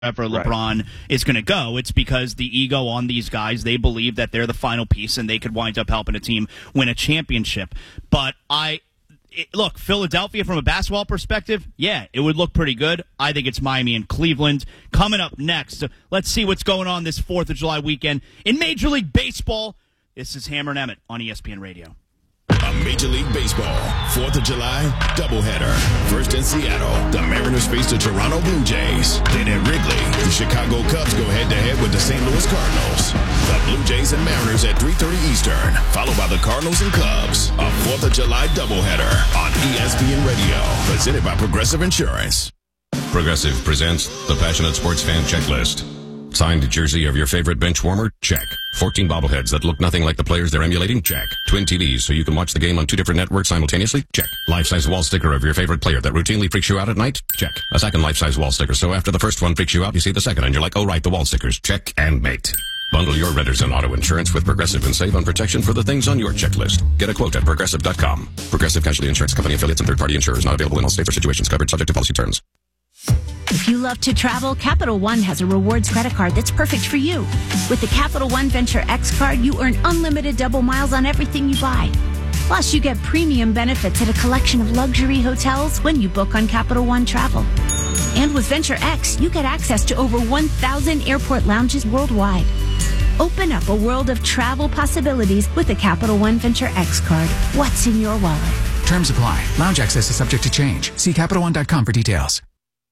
wherever LeBron is going to go. It's because the ego on these guys, they believe that they're the final piece and they could wind up helping a team win a championship. But look, Philadelphia from a basketball perspective, yeah, it would look pretty good. I think it's Miami and Cleveland. Coming up next, so let's see what's going on this 4th of July weekend in Major League Baseball. This is Hammer and Emmett on ESPN Radio. A Major League Baseball 4th of July doubleheader. First in Seattle, the Mariners face the Toronto Blue Jays. Then at Wrigley, the Chicago Cubs go head-to-head with the St. Louis Cardinals. The Blue Jays and Mariners at 3:30 Eastern, followed by the Cardinals and Cubs. A 4th of July doubleheader on ESPN Radio, presented by Progressive Insurance. Progressive presents the Passionate Sports Fan Checklist. Signed jersey of your favorite bench warmer? Check. 14 bobbleheads that look nothing like the players they're emulating? Check. Twin TVs so you can watch the game on 2 different networks simultaneously? Check. Life-size wall sticker of your favorite player that routinely freaks you out at night? Check. A second life-size wall sticker so after the first one freaks you out, you see the second and you're like, oh right, the wall stickers. Check and mate. Bundle your renters and auto insurance with Progressive and save on protection for the things on your checklist. Get a quote at Progressive.com. Progressive Casualty Insurance Company affiliates and third-party insurers not available in all states or situations covered subject to policy terms. If you love to travel, Capital One has a rewards credit card that's perfect for you. With the Capital One Venture X card, you earn unlimited double miles on everything you buy. Plus, you get premium benefits at a collection of luxury hotels when you book on Capital One Travel. And with Venture X, you get access to over 1,000 airport lounges worldwide. Open up a world of travel possibilities with the Capital One Venture X card. What's in your wallet? Terms apply. Lounge access is subject to change. See CapitalOne.com for details.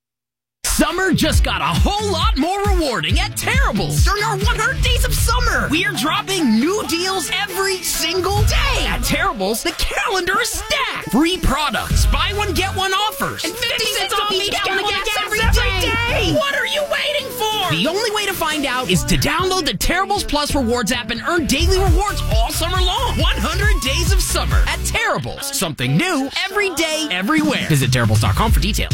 Summer just got a whole lot more rewarding at Terrible's. During our 100 Days of Summer, we're dropping new deals every single day. At Terrible's, the calendar is stacked. Free products, buy one, get one offers, and 50 cents off each gallon of gas every day. What are you waiting for? The only way to find out is to download the Terrible's Plus Rewards app and earn daily rewards all summer long. 100 Days of Summer at Terrible's. Something new every day, everywhere. Visit Terrible's.com for details.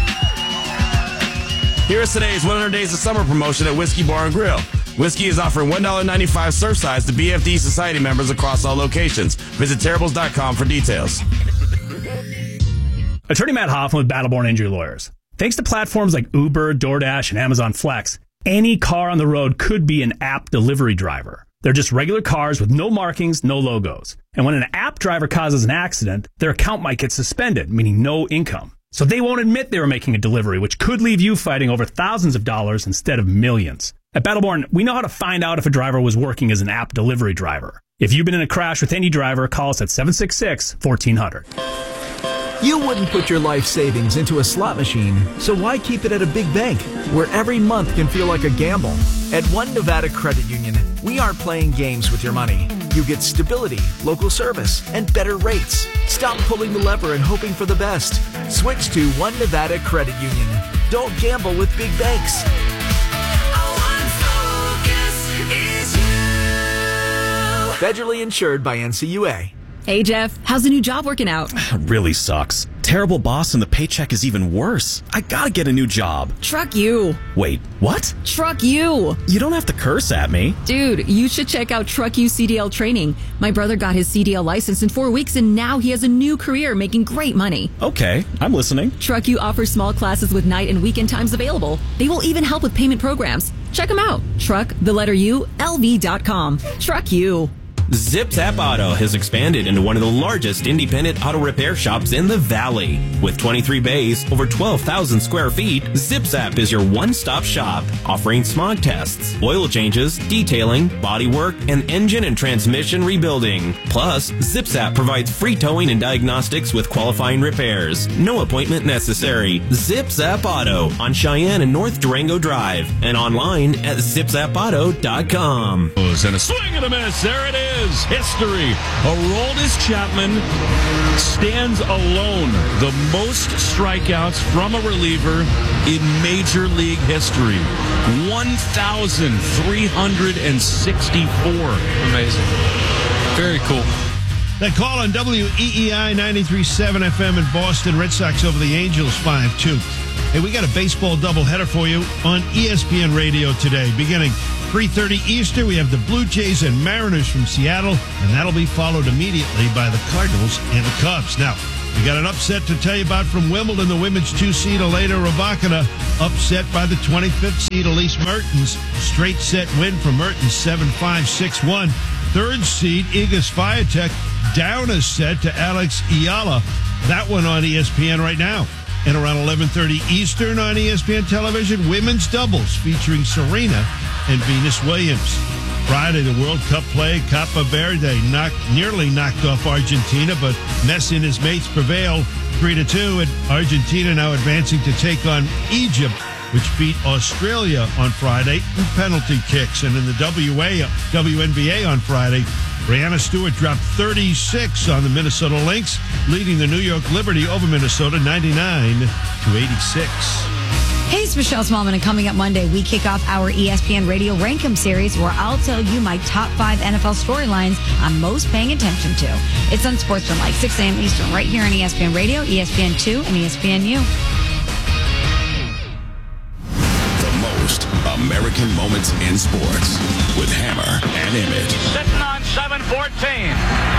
Here's today's 100 Days of Summer promotion at Whiskey Bar and Grill. Whiskey is offering $1.95 surf size to BFD Society members across all locations. Visit Terribles.com for details. Attorney Matt Hoffman with Battleborn Injury Lawyers. Thanks to platforms like Uber, DoorDash, and Amazon Flex, any car on the road could be an app delivery driver. They're just regular cars with no markings, no logos. And when an app driver causes an accident, their account might get suspended, meaning no income. So they won't admit they were making a delivery, which could leave you fighting over thousands of dollars instead of millions. At Battleborn, we know how to find out if a driver was working as an app delivery driver. If you've been in a crash with any driver, call us at 766-1400. You wouldn't put your life savings into a slot machine, so why keep it at a big bank, where every month can feel like a gamble? At One Nevada Credit Union, we aren't playing games with your money. You get stability, local service, and better rates. Stop pulling the lever and hoping for the best. Switch to One Nevada Credit Union. Don't gamble with big banks. Federally insured by NCUA. Hey, Jeff, how's the new job working out? Really sucks. Terrible boss and the paycheck is even worse. I gotta get a new job. Truck you. Wait, what? Truck you. You don't have to curse at me. Dude, you should check out Truck You CDL training. My brother got his CDL license in 4 weeks and now he has a new career making great money. Okay, I'm listening. Truck You offers small classes with night and weekend times available. They will even help with payment programs. Check them out. LV.com. Truck You. Zip Zap Auto has expanded into one of the largest independent auto repair shops in the Valley. With 23 bays, over 12,000 square feet, Zip Zap is your one-stop shop, offering smog tests, oil changes, detailing, bodywork, and engine and transmission rebuilding. Plus, Zip Zap provides free towing and diagnostics with qualifying repairs. No appointment necessary. Zip Zap Auto on Cheyenne and North Durango Drive and online at zipzapauto.com. And a swing and a miss. There it is. History. Aroldis Chapman stands alone. The most strikeouts from a reliever in Major League history. 1,364. Amazing. Very cool. That call on WEEI 93.7 FM in Boston. Red Sox over the Angels 5-2. Hey, we got a baseball doubleheader for you on ESPN Radio today. Beginning 3:30 Eastern, we have the Blue Jays and Mariners from Seattle, and that'll be followed immediately by the Cardinals and the Cubs. Now, We got an upset to tell you about from Wimbledon. The women's 2-seed Elena Rybakina upset by the 25th seed Elise Mertens. Straight set win for Mertens, 7-5, 6-1. Third seed Iga Swiatek down a set to Alex Ayala. That one on ESPN right now. And around 11:30 Eastern on ESPN television, women's doubles featuring Serena and Venus Williams. Friday, the World Cup play, Copa Verde nearly knocked off Argentina, but Messi and his mates prevailed 3-2, and Argentina now advancing to take on Egypt, which beat Australia on Friday in penalty kicks. And in the WNBA on Friday, Breanna Stewart dropped 36 on the Minnesota Lynx, leading the New York Liberty over Minnesota 99-86. Hey, it's Michelle Smallman, and coming up Monday, we kick off our ESPN Radio Rankum series where I'll tell you my top 5 NFL storylines I'm most paying attention to. It's on Sportsmanlike, 6 a.m. Eastern, right here on ESPN Radio, ESPN2, and ESPNU. The most American moments in sports with Hammer and Emmett. Sitting on 7-14.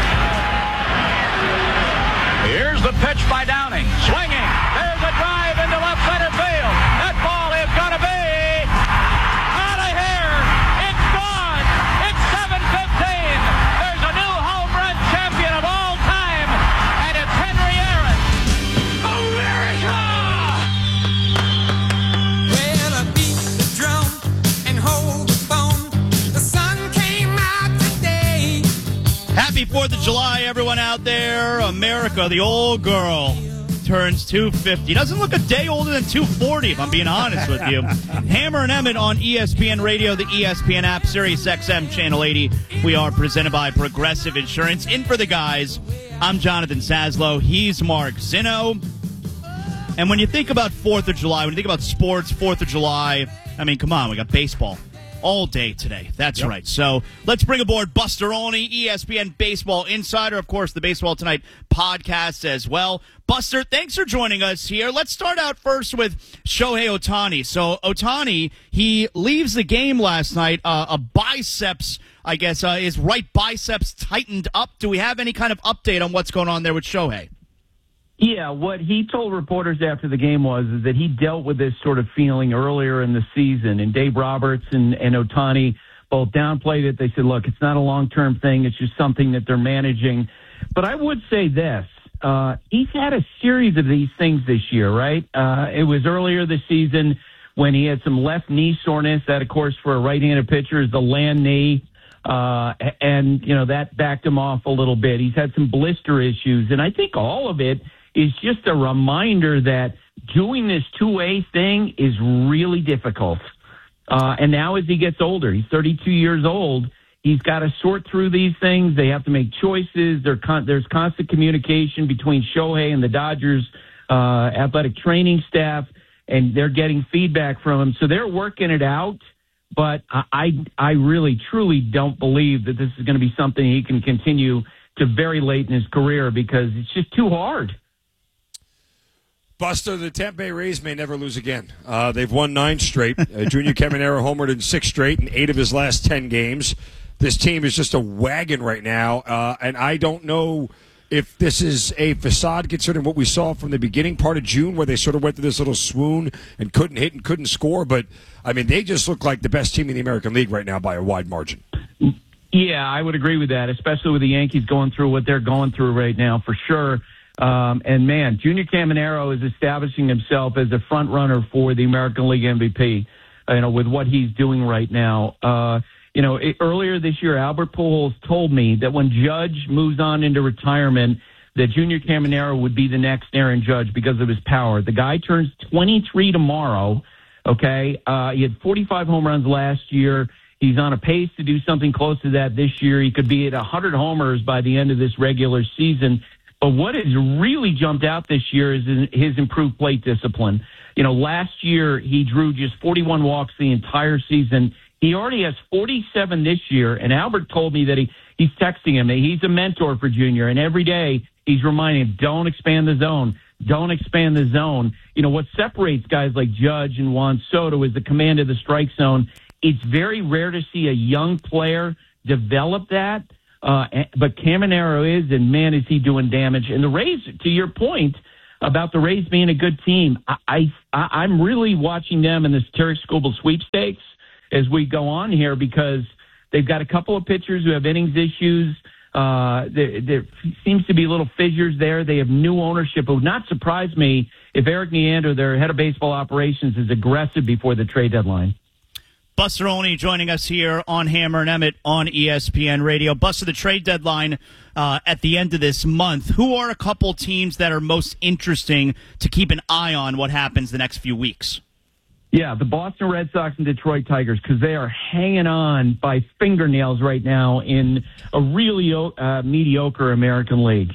Here's the pitch by Downing. Swinging. There's a drive into left center field. That ball is going to be out of here. It's gone. It's 7-15. There's a new home run champion of all time, and it's Henry Aaron. America! Well, I beat the drum and hold the phone. The sun came out today. Happy 4th of July, everyone out there. America, the old girl, turns 250. Doesn't look a day older than 240, if I'm being honest with you. Hammer and Emmett on ESPN Radio, the ESPN app, Sirius XM, Channel 80. We are presented by Progressive Insurance. In for the guys, I'm Jonathan Saslow. He's Mark Zinno. And when you think about 4th of July, when you think about sports, 4th of July, I mean, come on, we got baseball all day today. That's right. So let's bring aboard Buster Olney, ESPN Baseball Insider. Of course, the Baseball Tonight podcast as well. Buster, thanks for joining us here. Let's start out first with Shohei Ohtani. So Ohtani, he leaves the game last night. A biceps, I guess, his right biceps tightened up. Do we have any kind of update on what's going on there with Shohei? Yeah, what he told reporters after the game was that he dealt with this sort of feeling earlier in the season, and Dave Roberts and Ohtani both downplayed it. They said, look, it's not a long-term thing. It's just something that they're managing. But I would say this. He's had a series of these things this year, right? It was earlier this season when he had some left knee soreness. That, of course, for a right-handed pitcher is the land knee. And, you know, that backed him off a little bit. He's had some blister issues. And I think all of it is just a reminder that doing this two-way thing is really difficult. And now as he gets older, he's 32 years old, he's got to sort through these things. They have to make choices. There's constant communication between Shohei and the Dodgers athletic training staff, and they're getting feedback from him. So they're working it out. But I really, truly don't believe that this is going to be something he can continue to very late in his career because it's just too hard. Buster, the Tampa Bay Rays may never lose again. They've won 9 straight. Junior Caminero homered in 6 straight in 8 of his last 10 games. This team is just a wagon right now, and I don't know if this is a facade considering what we saw from the beginning part of June where they sort of went through this little swoon and couldn't hit and couldn't score. But, I mean, they just look like the best team in the American League right now by a wide margin. Yeah, I would agree with that, especially with the Yankees going through what they're going through right now for sure. And, man, Junior Caminero is establishing himself as a front runner for the American League MVP, with what he's doing right now. Earlier this year, Albert Pujols told me that when Judge moves on into retirement, that Junior Caminero would be the next Aaron Judge because of his power. The guy turns 23 tomorrow, okay? He had 45 home runs last year. He's on a pace to do something close to that this year. He could be at 100 homers by the end of this regular season. But what has really jumped out this year is his improved plate discipline. Last year he drew just 41 walks the entire season. He already has 47 this year, and Albert told me that he's texting him. He's a mentor for Junior, and every day he's reminding him, don't expand the zone. Don't expand the zone. What separates guys like Judge and Juan Soto is the command of the strike zone. It's very rare to see a young player develop that. But Caminero is, and man, is he doing damage. And the Rays, to your point about the Rays being a good team, I'm really watching them in this Terry Skubal sweepstakes as we go on here, because they've got a couple of pitchers who have innings issues. There seems to be little fissures there. They have new ownership. It would not surprise me if Eric Neander, their head of baseball operations, is aggressive before the trade deadline. Buster Olney joining us here on Hammer and Emmett on ESPN Radio. Buster, the trade deadline at the end of this month. Who are a couple teams that are most interesting to keep an eye on what happens the next few weeks? Yeah, the Boston Red Sox and Detroit Tigers, because they are hanging on by fingernails right now in a really mediocre American League.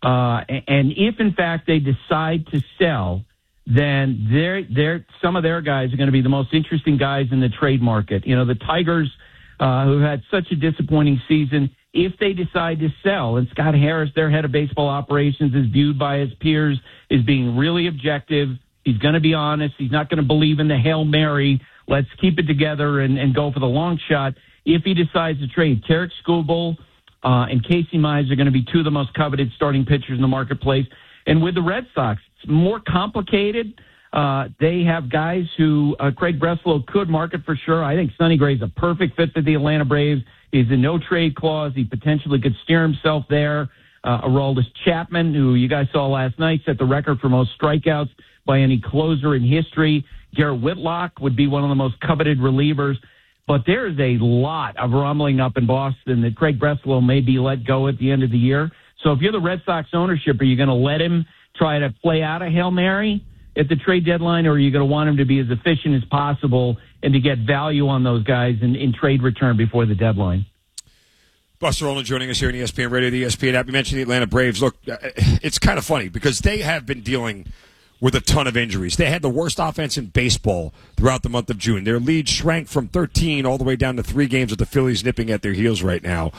And if, in fact, they decide to sell, then some of their guys are going to be the most interesting guys in the trade market. You know, the Tigers, who had such a disappointing season, if they decide to sell, and Scott Harris, their head of baseball operations, is viewed by his peers as being really objective. He's going to be honest. He's not going to believe in the Hail Mary. Let's keep it together and go for the long shot. If he decides to trade, Tarek Skubal and Casey Mize are going to be two of the most coveted starting pitchers in the marketplace. And with the Red Sox, it's more complicated. They have guys who Craig Breslow could market for sure. I think Sonny Gray's a perfect fit for the Atlanta Braves. He's a no-trade clause. He potentially could steer himself there. Aroldis Chapman, who you guys saw last night, set the record for most strikeouts by any closer in history. Garrett Whitlock would be one of the most coveted relievers. But there is a lot of rumbling up in Boston that Craig Breslow may be let go at the end of the year. So if you're the Red Sox ownership, are you going to let him try to play out a Hail Mary at the trade deadline, or are you going to want him to be as efficient as possible and to get value on those guys in trade return before the deadline? Buster Olney joining us here on ESPN Radio, the ESPN app. You mentioned the Atlanta Braves. Look, it's kind of funny because they have been dealing with a ton of injuries. They had the worst offense in baseball throughout the month of June. Their lead shrank from 13 all the way down to 3 games with the Phillies nipping at their heels right now.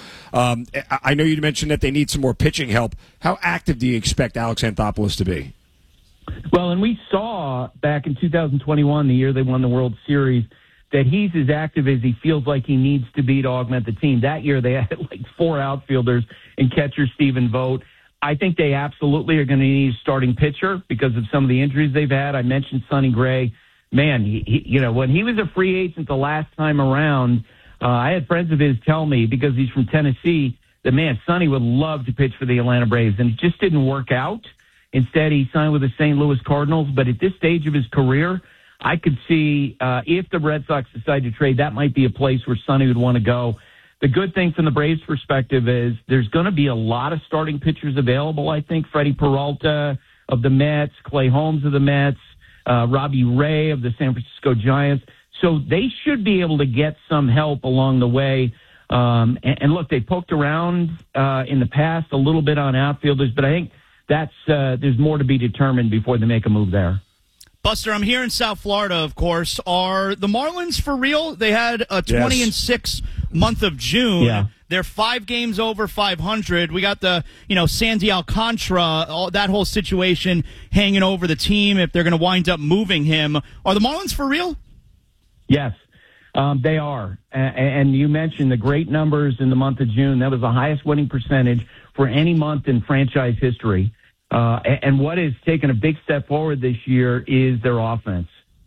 I know you mentioned that they need some more pitching help. How active do you expect Alex Anthopoulos to be? Well, and we saw back in 2021, the year they won the World Series, that he's as active as he feels like he needs to be to augment the team. That year they had like 4 outfielders and catcher Stephen Vogt. I think they absolutely are going to need a starting pitcher because of some of the injuries they've had. I mentioned Sonny Gray. Man, he when he was a free agent the last time around, I had friends of his tell me, because he's from Tennessee, that, man, Sonny would love to pitch for the Atlanta Braves, and it just didn't work out. Instead, he signed with the St. Louis Cardinals. But at this stage of his career, I could see if the Red Sox decide to trade, that might be a place where Sonny would want to go. The good thing from the Braves' perspective is there's going to be a lot of starting pitchers available, I think. Freddie Peralta of the Mets, Clay Holmes of the Mets, Robbie Ray of the San Francisco Giants. So they should be able to get some help along the way. And look, they poked around in the past a little bit on outfielders, but I think there's more to be determined before they make a move there. Buster, I'm here in South Florida, of course. Are the Marlins for real? They had a 20-6 month of June. Yeah. They're 5 games over 500. We got the, Sandy Alcantara, that whole situation hanging over the team if they're going to wind up moving him. Are the Marlins for real? Yes, they are. And you mentioned the great numbers in the month of June. That was the highest winning percentage for any month in franchise history. And what has taken a big step forward this year is their offense.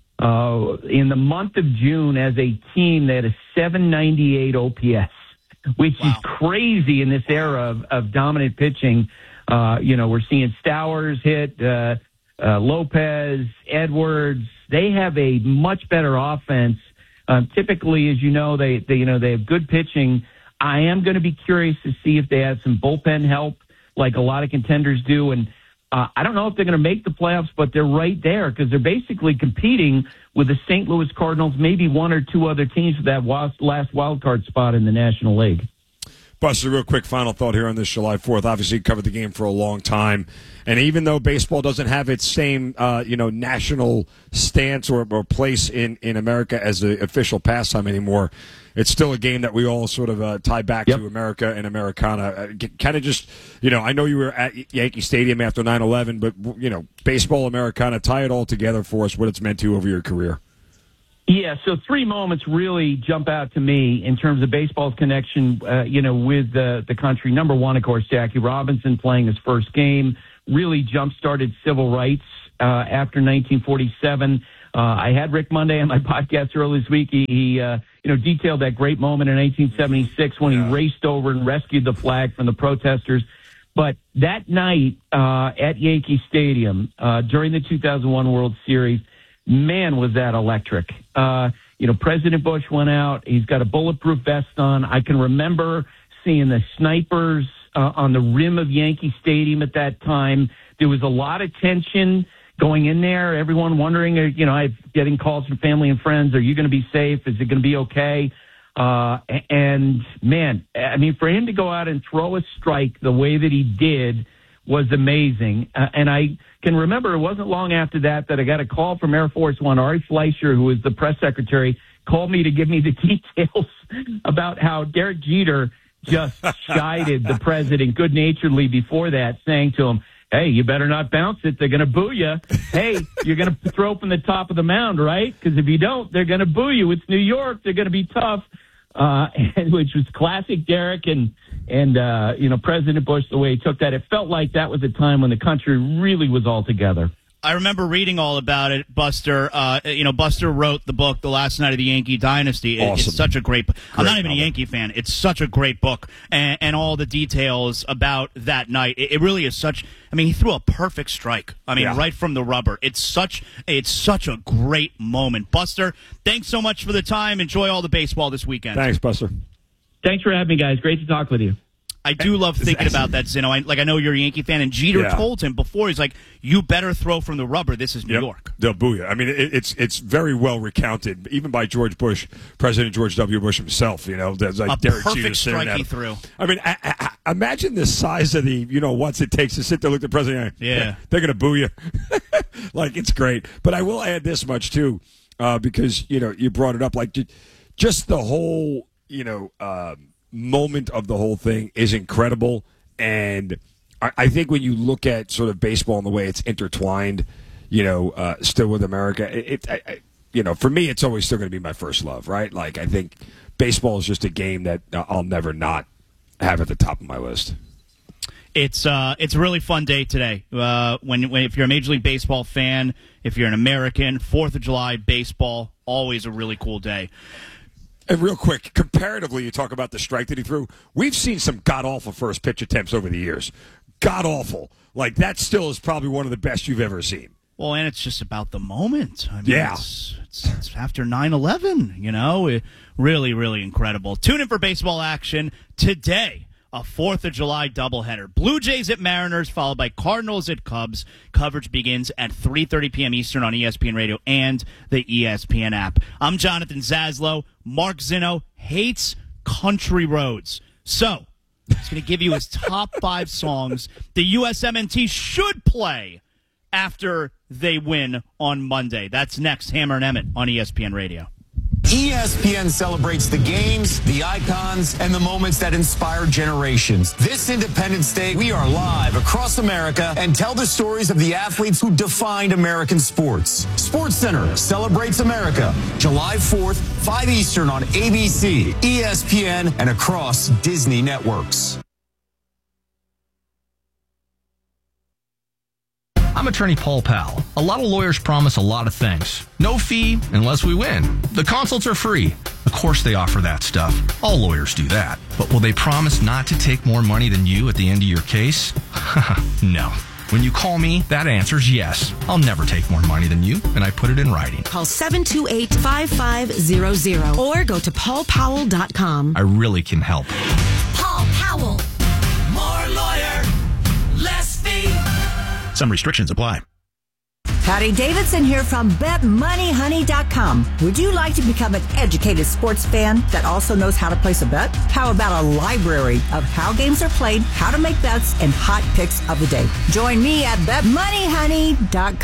In the month of June, as a team, they had a 798 OPS, which is crazy in this era of dominant pitching. We're seeing Stowers hit, Lopez, Edwards. They have a much better offense. Typically, as you know, they have good pitching. I am going to be curious to see if they have some bullpen help, like a lot of contenders do. And I don't know if they're going to make the playoffs, but they're right there because they're basically competing with the St. Louis Cardinals, maybe 1 or 2 other teams for that last wild card spot in the National League. Buster, real quick final thought here on this July 4th. Obviously, you covered the game for a long time. And even though baseball doesn't have its same, national stance or place in America as the official pastime anymore, it's still a game that we all sort of tie back to America and Americana. Kind of just, I know you were at Yankee Stadium after 9/11, but, baseball, Americana, tie it all together for us, what it's meant to you over your career. Yeah, so three moments really jump out to me in terms of baseball's connection, with the country. Number one, of course, Jackie Robinson playing his first game really jump-started civil rights after 1947. I had Rick Monday on my podcast earlier this week. He detailed that great moment in 1976 when he raced over and rescued the flag from the protesters. But that night at Yankee Stadium during the 2001 World Series, man, was that electric. President Bush went out. He's got a bulletproof vest on. I can remember seeing the snipers on the rim of Yankee Stadium at that time. There was a lot of tension going in there. Everyone wondering, I'm getting calls from family and friends. Are you going to be safe? Is it going to be okay? And man, I mean, for him to go out and throw a strike the way that he did was amazing. And I can remember it wasn't long after that I got a call from Air Force One. Ari Fleischer, who was the press secretary, called me to give me the details about how Derek Jeter just chided the president good-naturedly before that, saying to him, hey, you better not bounce it. They're going to boo you. Hey, you're going to throw from the top of the mound, right? Because if you don't, they're going to boo you. It's New York. They're going to be tough, which was classic Derek and President Bush, the way he took that. It felt like that was a time when the country really was all together. I remember reading all about it, Buster. Buster wrote the book, The Last Night of the Yankee Dynasty. It's such a great book. I'm not even a Yankee fan. It's such a great book. And all the details about that night. It really is such, he threw a perfect strike. Right from the rubber. It's such a great moment. Buster, thanks so much for the time. Enjoy all the baseball this weekend. Thanks, Buster. Thanks for having me, guys. Great to talk with you. I do love thinking about that, Zeno. I know you're a Yankee fan, and Jeter told him before, he's like, you better throw from the rubber. This is New York. They'll boo you. It's very well recounted, even by George Bush, President George W. Bush himself. There's like Derek Jeter perfect strike he threw. Imagine the size of the, what's it takes to sit there, look at the president. Yeah. They're going to boo you. It's great. But I will add this much, too, because, you brought it up. Just the whole, moment of the whole thing is incredible, and I think when you look at sort of baseball and the way it's intertwined, still with America, for me it's always still going to be my first love, right? I think baseball is just a game that I'll never not have at the top of my list. It's a really fun day today. If you're a Major League Baseball fan, if you're an American, 4th of July baseball, always a really cool day. And real quick, comparatively, you talk about the strike that he threw. We've seen some god-awful first pitch attempts over the years. God-awful. That still is probably one of the best you've ever seen. Well, and it's just about the moment. It's after 9/11, really, really incredible. Tune in for baseball action today. A 4th of July doubleheader. Blue Jays at Mariners, followed by Cardinals at Cubs. Coverage begins at 3:30 p.m. Eastern on ESPN Radio and the ESPN app. I'm Jonathan Zaslow. Mark Zinno hates country roads. So, he's going to give you his top 5 songs the USMNT should play after they win on Monday. That's next. Hammer and Emmett on ESPN Radio. ESPN celebrates the games, the icons, and the moments that inspire generations. This Independence Day, we are live across America and tell the stories of the athletes who defined American sports. SportsCenter celebrates America, July 4th, 5 Eastern on ABC, ESPN, and across Disney networks. I'm attorney Paul Powell. A lot of lawyers promise a lot of things. No fee unless we win. The consults are free. Of course they offer that stuff. All lawyers do that. But will they promise not to take more money than you at the end of your case? No. When you call me, that answer's yes. I'll never take more money than you, and I put it in writing. Call 728-5500 or go to paulpowell.com. I really can help. Paul Powell. More lawyer, less fee. Some restrictions apply. Patty Davidson here from BetMoneyHoney.com. Would you like to become an educated sports fan that also knows how to place a bet? How about a library of how games are played, how to make bets, and hot picks of the day? Join me at BetMoneyHoney.com.